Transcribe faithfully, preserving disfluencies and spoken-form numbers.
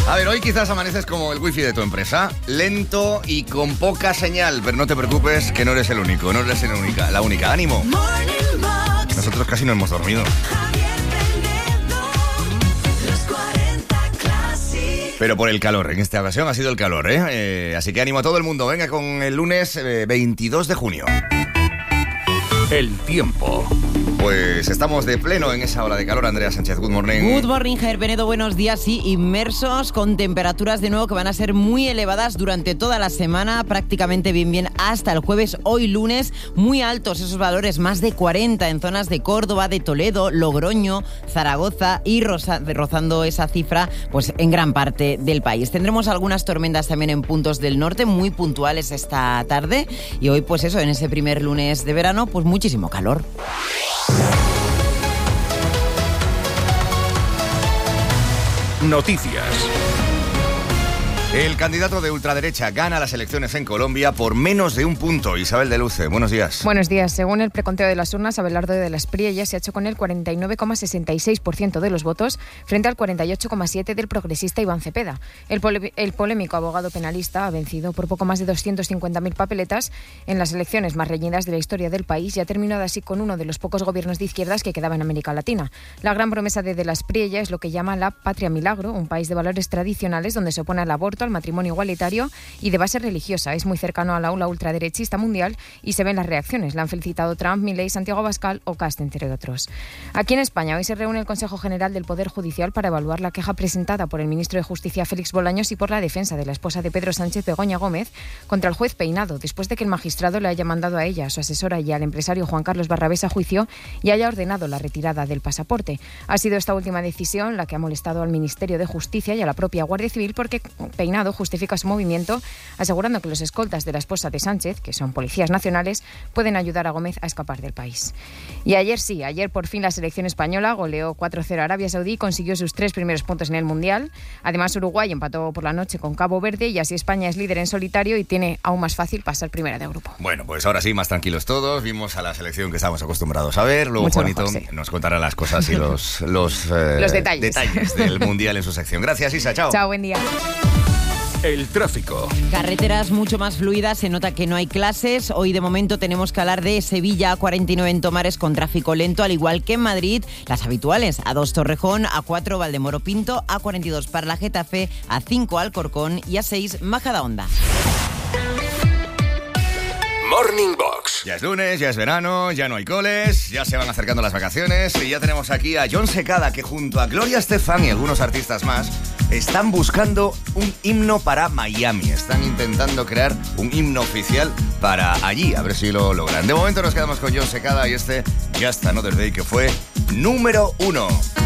A ver, hoy quizás amaneces como el wifi de tu empresa, lento y con poca señal, pero no te preocupes que no eres el único, no eres la única, la única. ¡Ánimo! Nosotros casi no hemos dormido. Pero por el calor, en esta ocasión ha sido el calor, ¿eh? eh así que ánimo a todo el mundo, venga con el lunes eh, veintidós de junio. El tiempo. Pues estamos de pleno en esa ola de calor. Andrea Sánchez, good morning. Good morning, Javier Penedo, buenos días. Sí, inmersos con temperaturas de nuevo que van a ser muy elevadas durante toda la semana, prácticamente bien bien hasta el jueves. Hoy lunes, muy altos esos valores, más de cuarenta en zonas de Córdoba, de Toledo, Logroño, Zaragoza y roza, rozando esa cifra pues en gran parte del país. Tendremos algunas tormentas también en puntos del norte, muy puntuales esta tarde. Y hoy pues eso, en ese primer lunes de verano, pues muchísimo calor. Noticias. El candidato de ultraderecha gana las elecciones en Colombia por menos de un punto. Isabel de Luce, buenos días. Buenos días. Según el preconteo de las urnas, Abelardo de las Priellas se ha hecho con el cuarenta y nueve coma sesenta y seis por ciento de los votos frente al cuarenta y ocho coma siete por ciento del progresista Iván Cepeda. El, pole- el polémico abogado penalista ha vencido por poco más de doscientas cincuenta mil papeletas en las elecciones más reñidas de la historia del país y ha terminado así con uno de los pocos gobiernos de izquierdas que quedaba en América Latina. La gran promesa de de las Priellas es lo que llama la patria milagro, un país de valores tradicionales donde se opone al aborto, al matrimonio igualitario y de base religiosa. Es muy cercano a la ola ultraderechista mundial y se ven las reacciones. La han felicitado Trump, Milei, Santiago Abascal o Kast, entre otros. Aquí en España hoy se reúne el Consejo General del Poder Judicial para evaluar la queja presentada por el ministro de Justicia Félix Bolaños y por la defensa de la esposa de Pedro Sánchez, Begoña Gómez, contra el juez Peinado, después de que el magistrado le haya mandado a ella, a su asesora y al empresario Juan Carlos Barrabés a juicio y haya ordenado la retirada del pasaporte. Ha sido esta última decisión la que ha molestado al Ministerio de Justicia y a la propia Guardia Civil porque Peinado justifica su movimiento asegurando que los escoltas de la esposa de Sánchez, que son policías nacionales, pueden ayudar a Gómez a escapar del país. Y ayer sí, ayer por fin la selección española goleó cuatro cero a Arabia Saudí y consiguió sus tres primeros puntos en el Mundial. Además, Uruguay empató por la noche con Cabo Verde y así España es líder en solitario y tiene aún más fácil pasar primera de grupo. Bueno, pues ahora sí, más tranquilos todos. Vimos a la selección que estábamos acostumbrados a ver. Luego Mucho Juanito mejor, sí. nos contará las cosas y los, los, eh, Los detalles. detalles del Mundial en su sección. Gracias, Isa. Chao. Chao, buen día. El tráfico. Carreteras mucho más fluidas, se nota que no hay clases. Hoy de momento tenemos que hablar de Sevilla A cuarenta y nueve en Tomares con tráfico lento, al igual que en Madrid, las habituales: A dos Torrejón, A cuatro Valdemoro Pinto, A cuarenta y dos Parla Getafe, A cinco Alcorcón y A seis Majadahonda. Morning Box. Ya es lunes, ya es verano, ya no hay coles, ya se van acercando las vacaciones y ya tenemos aquí a Jon Secada, que junto a Gloria Estefan y algunos artistas más están buscando un himno para Miami. Están intentando crear un himno oficial para allí, a ver si lo logran. De momento nos quedamos con Jon Secada y este Just Another Day, que fue número uno.